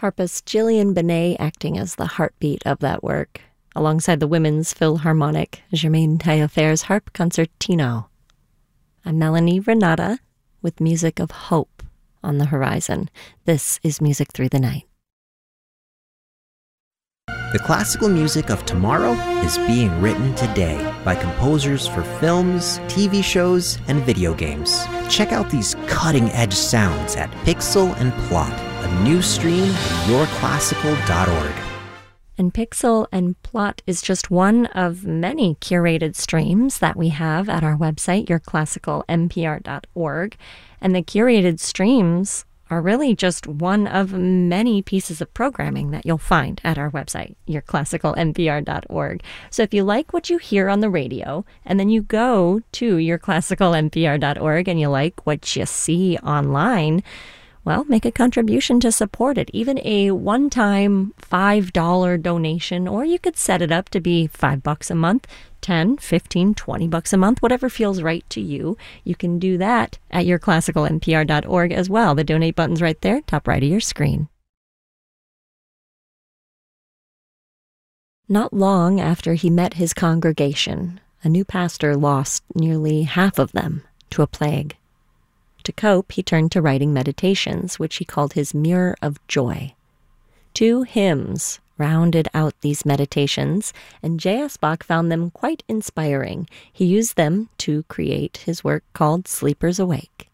Harpist Gillian Benet acting as the heartbeat of that work, alongside the Women's Philharmonic Germaine Taillefer's Harp Concertino. I'm Melanie Renata with music of hope on the horizon. This is Music Through the Night. The classical music of tomorrow is being written today by composers for films, TV shows, and video games. Check out these cutting-edge sounds at Pixel and Plot, a new stream at yourclassical.org. And Pixel and Plot is just one of many curated streams that we have at our website, yourclassicalnpr.org. And the curated streams are really just one of many pieces of programming that you'll find at our website, yourclassicalnpr.org. So if you like what you hear on the radio, and then you go to yourclassicalnpr.org and you like what you see online, well, make a contribution to support it. Even a one-time $5 donation, or you could set it up to be $5 a month, 10, 15, 20 bucks a month, whatever feels right to you. You can do that at yourclassicalnpr.org as well. The donate button's right there, top right of your screen. Not long after he met his congregation, a new pastor lost nearly half of them to a plague. To cope, he turned to writing meditations, which he called his Mirror of Joy. 2 hymns rounded out these meditations, and J.S. Bach found them quite inspiring. He used them to create his work called Sleepers Awake.